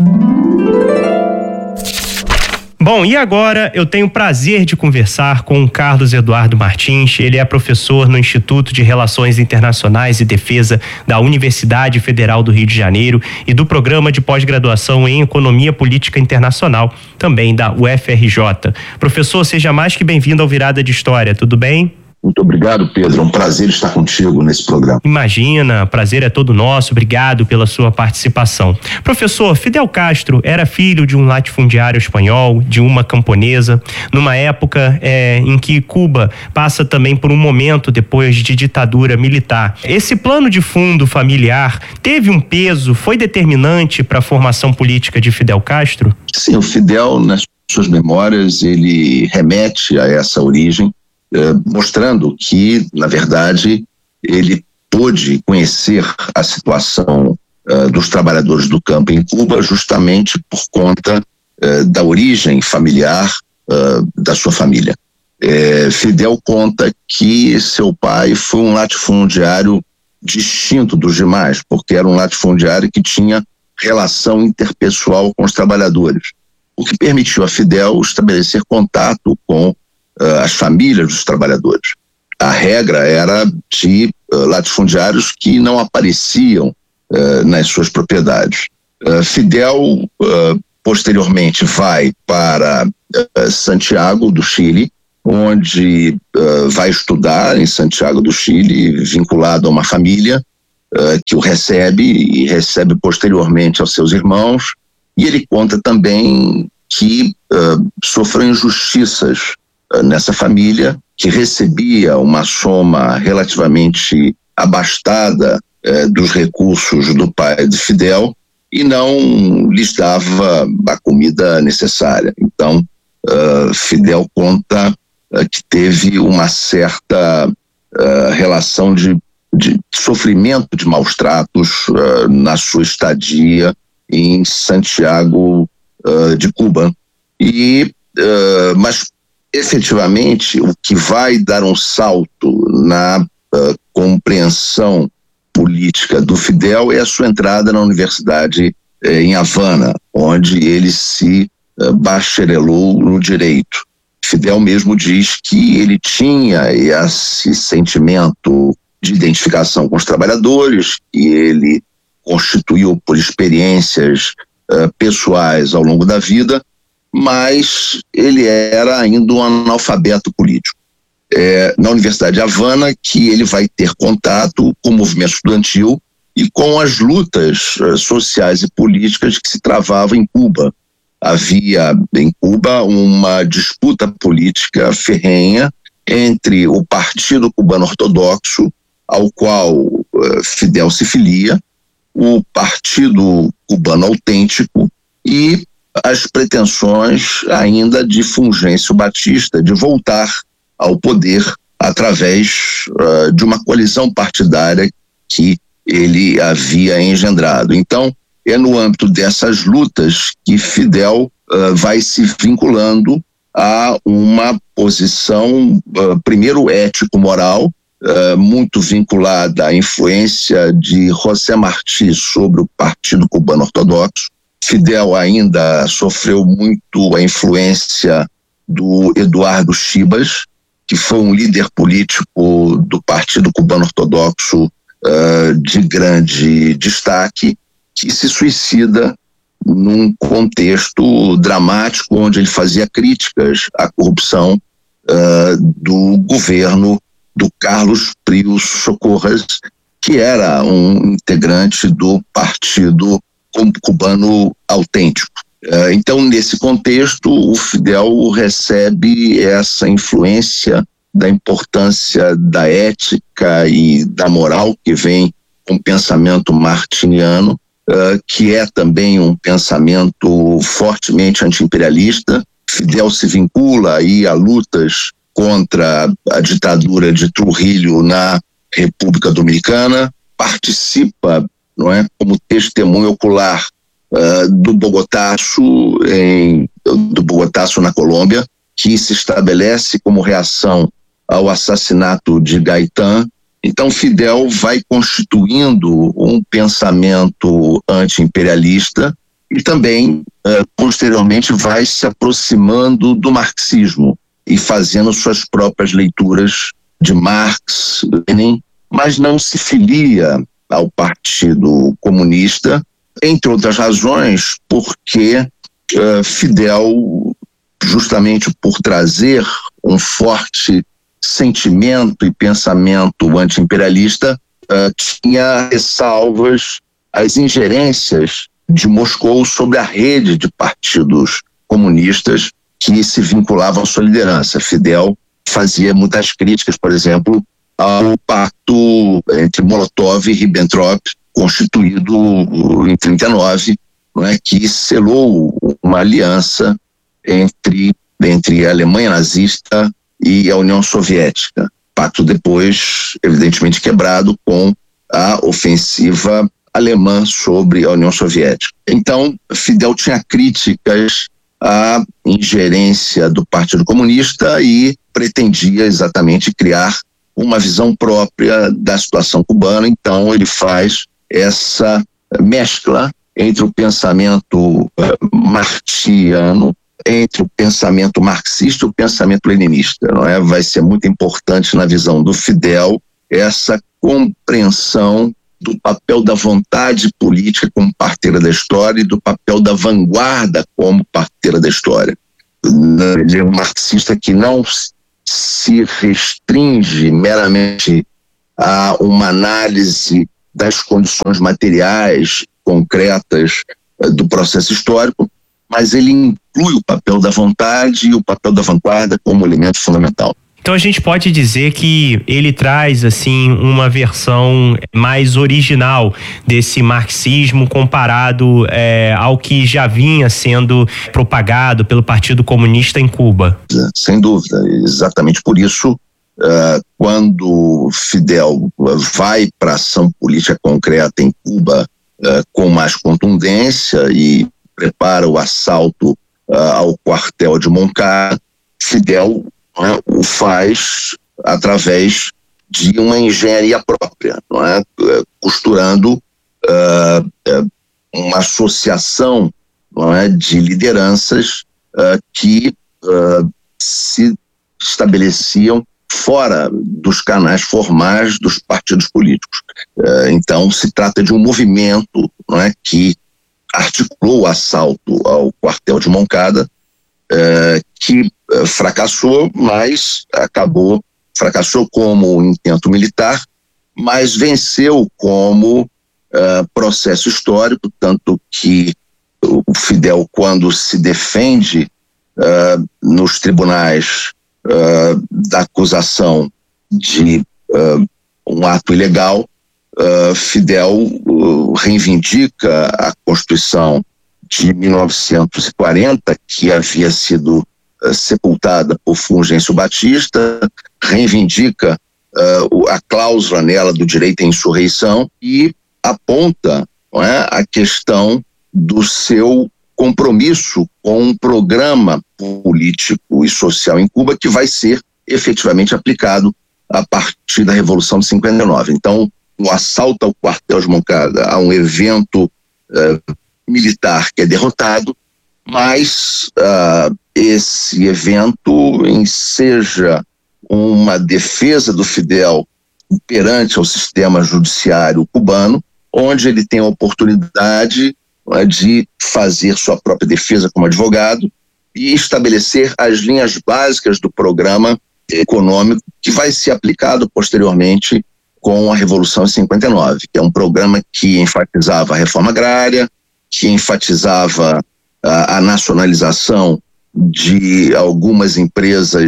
Bom, e agora eu tenho o prazer de conversar com o Carlos Eduardo Martins. Ele é professor no Instituto de Relações Internacionais e Defesa da Universidade Federal do Rio de Janeiro e do Programa de Pós-Graduação em Economia Política Internacional, também da U F R J. Professor, seja mais que bem-vindo ao Virada de História, tudo bem? Muito obrigado, Pedro. É um prazer estar contigo nesse programa. Imagina, prazer é todo nosso. Obrigado pela sua participação. Professor, Fidel Castro era filho de um latifundiário espanhol, de uma camponesa, numa época é, em que Cuba passa também por um momento depois de ditadura militar. Esse plano de fundo familiar teve um peso, foi determinante para a formação política de Fidel Castro? Sim, o Fidel, nas suas memórias, ele remete a essa origem, Eh, mostrando que, na verdade, ele pôde conhecer a situação eh, dos trabalhadores do campo em Cuba justamente por conta eh, da origem familiar eh, da sua família. Eh, Fidel conta que seu pai foi um latifundiário distinto dos demais, porque era um latifundiário que tinha relação interpessoal com os trabalhadores, o que permitiu a Fidel estabelecer contato com Uh, as famílias dos trabalhadores. A regra era de uh, latifundiários que não apareciam uh, nas suas propriedades. Uh, Fidel uh, posteriormente vai para uh, Santiago do Chile, onde uh, vai estudar em Santiago do Chile, vinculado a uma família uh, que o recebe e recebe posteriormente aos seus irmãos, e ele conta também que uh, sofreu injustiças nessa família, que recebia uma soma relativamente abastada eh, dos recursos do pai de Fidel e não lhes dava a comida necessária. Então, uh, Fidel conta uh, que teve uma certa uh, relação de, de sofrimento de maus tratos uh, na sua estadia em Santiago uh, de Cuba. E, uh, mas efetivamente, o que vai dar um salto na uh, compreensão política do Fidel é a sua entrada na universidade eh, em Havana, onde ele se uh, bacharelou no direito. Fidel mesmo diz que ele tinha esse sentimento de identificação com os trabalhadores, que ele constituiu por experiências uh, pessoais ao longo da vida, mas ele era ainda um analfabeto político. É na Universidade de Havana que ele vai ter contato com o movimento estudantil e com as lutas uh, sociais e políticas que se travavam em Cuba. Havia em Cuba uma disputa política ferrenha entre o Partido Cubano Ortodoxo, ao qual uh, Fidel se filia, o Partido Cubano Autêntico e as pretensões ainda de Fulgêncio Batista de voltar ao poder através uh, de uma coalizão partidária que ele havia engendrado. Então, é no âmbito dessas lutas que Fidel uh, vai se vinculando a uma posição, uh, primeiro ético-moral, uh, muito vinculada à influência de José Martí sobre o Partido Cubano Ortodoxo. Fidel ainda sofreu muito a influência do Eduardo Chibas, que foi um líder político do Partido Cubano Ortodoxo uh, de grande destaque, que se suicida num contexto dramático onde ele fazia críticas à corrupção uh, do governo do Carlos Príos Socorras, que era um integrante do Partido Cubano Autêntico. Então, nesse contexto, o Fidel recebe essa influência da importância da ética e da moral que vem com o pensamento martiniano, uh, que é também um pensamento fortemente anti-imperialista. Fidel se vincula aí a lutas contra a ditadura de Trujillo na República Dominicana, participa, não é, como testemunho ocular uh, do Bogotaço, em, do Bogotaço na Colômbia, que se estabelece como reação ao assassinato de Gaitán. Então Fidel vai constituindo um pensamento anti-imperialista e também, uh, posteriormente, vai se aproximando do marxismo e fazendo suas próprias leituras de Marx, Lenin, mas não se filia ao Partido Comunista, entre outras razões, porque uh, Fidel, justamente por trazer um forte sentimento e pensamento anti-imperialista, uh, tinha ressalvas às ingerências de Moscou sobre a rede de partidos comunistas que se vinculavam à sua liderança. Fidel fazia muitas críticas, por exemplo, ao pacto entre Molotov e Ribbentrop, constituído em trinta e nove, não é, que selou uma aliança entre, entre a Alemanha nazista e a União Soviética. Pacto depois, evidentemente, quebrado com a ofensiva alemã sobre a União Soviética. Então, Fidel tinha críticas à ingerência do Partido Comunista e pretendia exatamente criar uma visão própria da situação cubana. Então ele faz essa mescla entre o pensamento uh, marxiano, entre o pensamento marxista e o pensamento leninista, não é? Vai ser muito importante na visão do Fidel essa compreensão do papel da vontade política como parteira da história e do papel da vanguarda como parteira da história. Ele é um marxista que não se restringe meramente a uma análise das condições materiais concretas do processo histórico, mas ele inclui o papel da vontade e o papel da vanguarda como elemento fundamental. Então a gente pode dizer que ele traz assim uma versão mais original desse marxismo comparado é, ao que já vinha sendo propagado pelo Partido Comunista em Cuba. Sem dúvida, exatamente por isso, uh, quando Fidel vai para a ação política concreta em Cuba uh, com mais contundência e prepara o assalto uh, ao quartel de Moncada, Fidel Não é, o faz através de uma engenharia própria, não é, costurando uh, uma associação, não é, de lideranças uh, que uh, se estabeleciam fora dos canais formais dos partidos políticos. Uh, então se trata de um movimento, não é, que articulou o assalto ao quartel de Moncada, uh, que fracassou, mas acabou, fracassou como intento militar, mas venceu como uh, processo histórico, tanto que o Fidel, quando se defende uh, nos tribunais uh, da acusação de uh, um ato ilegal, uh, Fidel uh, reivindica a Constituição de mil novecentos e quarenta, que havia sido sepultada por Fulgêncio Batista, reivindica uh, a cláusula nela do direito à insurreição e aponta, não é, a questão do seu compromisso com um programa político e social em Cuba que vai ser efetivamente aplicado a partir da Revolução de cinquenta e nove. Então, o assalto ao quartel de Moncada a um evento uh, militar que é derrotado, mas uh, esse evento enseja uma defesa do Fidel perante ao sistema judiciário cubano, onde ele tem a oportunidade uh, de fazer sua própria defesa como advogado e estabelecer as linhas básicas do programa econômico que vai ser aplicado posteriormente com a Revolução de cinquenta e nove, que é um programa que enfatizava a reforma agrária, que enfatizava a, a nacionalização de algumas empresas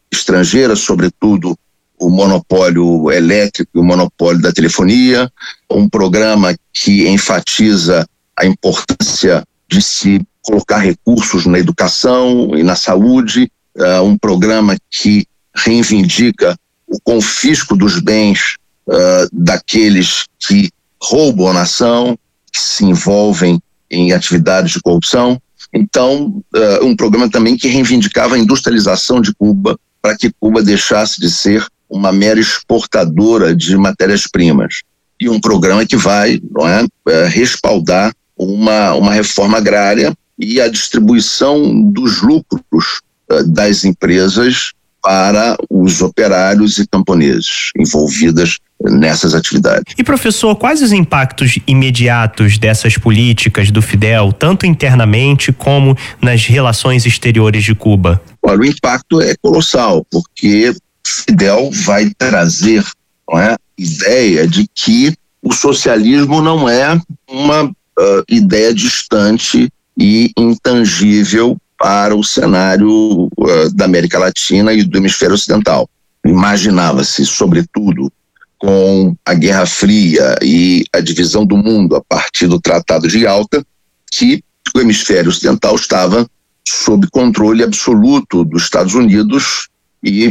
estrangeira, sobretudo o monopólio elétrico e o monopólio da telefonia, um programa que enfatiza a importância de se colocar recursos na educação e na saúde, uh, um programa que reivindica o confisco dos bens uh, daqueles que roubam a nação, que se envolvem em atividades de corrupção. Então, uh, um programa também que reivindicava a industrialização de Cuba para que Cuba deixasse de ser uma mera exportadora de matérias-primas. E um programa que vai, não é, uh, respaldar uma, uma reforma agrária e a distribuição dos lucros uh, das empresas para os operários e camponeses envolvidas nessas atividades. E professor, quais os impactos imediatos dessas políticas do Fidel, tanto internamente como nas relações exteriores de Cuba? Olha, o impacto é colossal, porque Fidel vai trazer, não é, ideia de que o socialismo não é uma uh, ideia distante e intangível para o cenário uh, da América Latina e do hemisfério ocidental. Imaginava-se, sobretudo, com a Guerra Fria e a divisão do mundo a partir do Tratado de Yalta, que o hemisfério ocidental estava sob controle absoluto dos Estados Unidos e,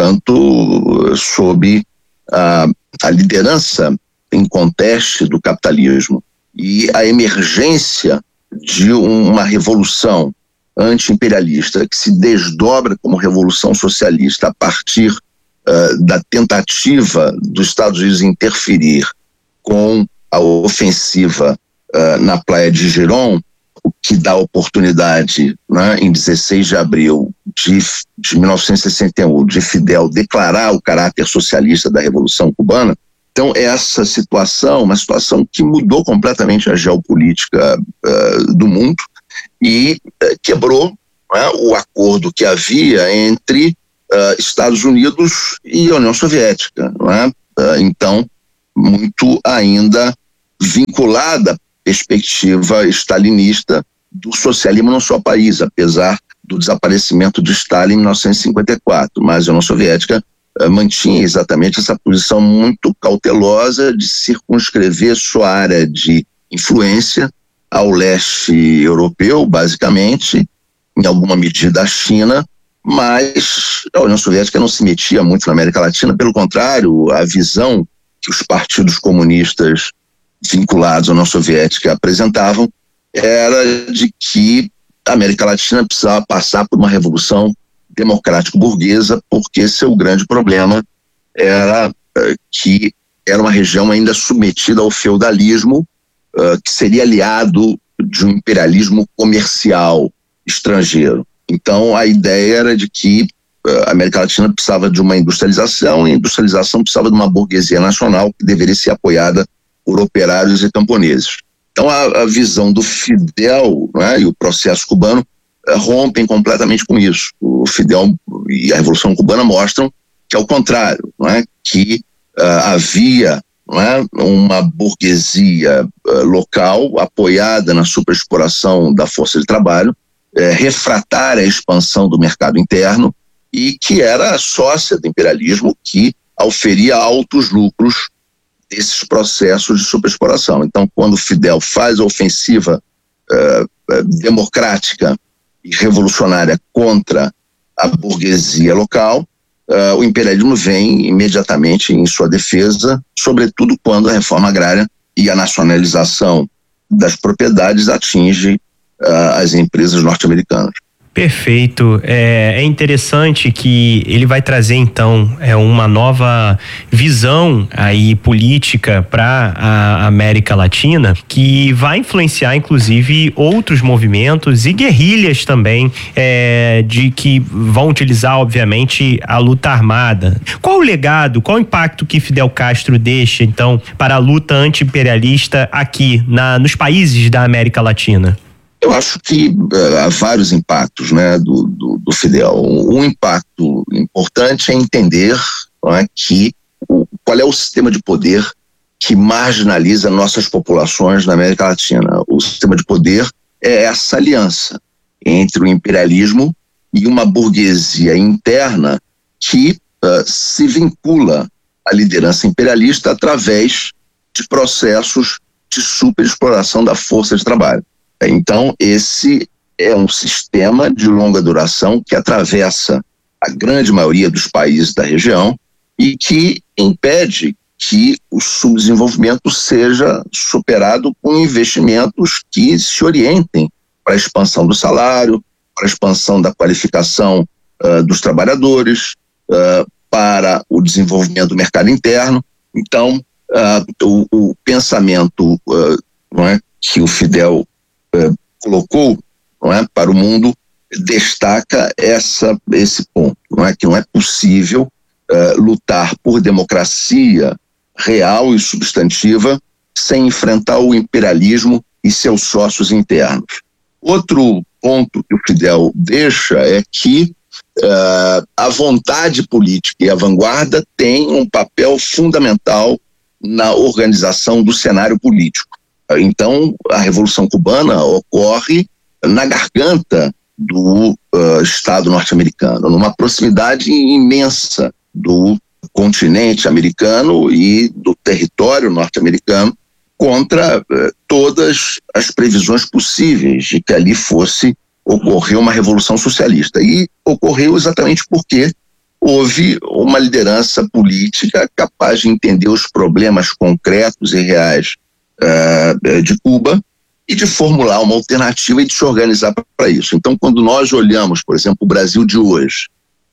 portanto, sob a, a liderança inconteste do capitalismo. E a emergência de uma revolução anti-imperialista que se desdobra como revolução socialista a partir uh, da tentativa dos Estados Unidos interferir com a ofensiva uh, na Praia de Girón, o que dá oportunidade, né, em dezesseis de abril de, de mil novecentos e sessenta e um, de Fidel declarar o caráter socialista da Revolução Cubana. Então, essa situação, uma situação que mudou completamente a geopolítica uh, do mundo e uh, quebrou, né, o acordo que havia entre uh, Estados Unidos e a União Soviética. Né? Uh, então, muito ainda vinculada à perspectiva stalinista do socialismo no seu país, apesar do desaparecimento de Stalin em mil novecentos e cinquenta e quatro, mas a União Soviética mantinha exatamente essa posição muito cautelosa de circunscrever sua área de influência ao leste europeu, basicamente, em alguma medida a China, mas a União Soviética não se metia muito na América Latina, pelo contrário, a visão que os partidos comunistas vinculados à União Soviética apresentavam era de que a América Latina precisava passar por uma revolução democrático-burguesa, porque seu grande problema era uh, que era uma região ainda submetida ao feudalismo, uh, que seria aliado de um imperialismo comercial estrangeiro. Então, a ideia era de que uh, a América Latina precisava de uma industrialização, e a industrialização precisava de uma burguesia nacional que deveria ser apoiada por operários e camponeses. Então, a, a visão do Fidel, né, e o processo cubano rompem completamente com isso. O Fidel e a Revolução Cubana mostram que, ao contrário, não é? que uh, havia, não é? uma burguesia uh, local apoiada na superexploração da força de trabalho, uh, refratária à expansão do mercado interno e que era sócia do imperialismo, que auferia altos lucros desses processos de superexploração. Então, quando Fidel faz a ofensiva uh, uh, democrática e revolucionária contra a burguesia local, uh, o imperialismo vem imediatamente em sua defesa, sobretudo quando a reforma agrária e a nacionalização das propriedades atinge uh, as empresas norte-americanas. Perfeito. É, é interessante que ele vai trazer então é uma nova visão aí política para a América Latina, que vai influenciar inclusive outros movimentos e guerrilhas também, é, de que vão utilizar obviamente a luta armada. Qual o legado, qual o impacto que Fidel Castro deixa então para a luta anti-imperialista aqui na, nos países da América Latina? Eu acho que uh, há vários impactos, né, do, do, do Fidel. Um, um impacto importante é entender, não é, que o, qual é o sistema de poder que marginaliza nossas populações na América Latina. O sistema de poder é essa aliança entre o imperialismo e uma burguesia interna que uh, se vincula à liderança imperialista através de processos de superexploração da força de trabalho. Então, esse é um sistema de longa duração que atravessa a grande maioria dos países da região e que impede que o subdesenvolvimento seja superado com investimentos que se orientem para a expansão do salário, para a expansão da qualificação uh, dos trabalhadores, uh, para o desenvolvimento do mercado interno. Então, uh, o, o pensamento uh, não é, que o Fidel uh, colocou, não é, para o mundo destaca essa, esse ponto, não é, que não é possível uh, lutar por democracia real e substantiva sem enfrentar o imperialismo e seus sócios internos. Outro ponto que o Fidel deixa é que uh, a vontade política e a vanguarda têm um papel fundamental na organização do cenário político. Então, a Revolução Cubana ocorre na garganta do uh, Estado norte-americano, numa proximidade imensa do continente americano e do território norte-americano, contra uh, todas as previsões possíveis de que ali fosse ocorrer uma revolução socialista. E ocorreu exatamente porque houve uma liderança política capaz de entender os problemas concretos e reais uh, de Cuba e de formular uma alternativa e de se organizar para isso. Então, quando nós olhamos, por exemplo, o Brasil de hoje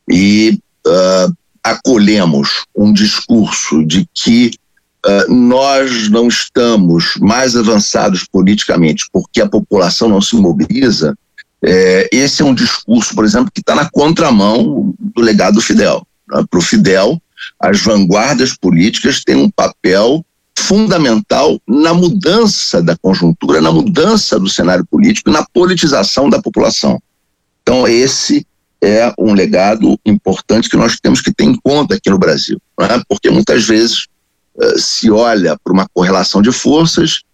e uh, acolhemos um discurso de que uh, nós não estamos mais avançados politicamente porque a população não se mobiliza, é, esse é um discurso, por exemplo, que está na contramão do legado do Fidel. Né? Para o Fidel, as vanguardas políticas têm um papel fundamental na mudança da conjuntura, na mudança do cenário político, na politização da população. Então, esse é um legado importante que nós temos que ter em conta aqui no Brasil, né? Porque muitas vezes uh, se olha para uma correlação de forças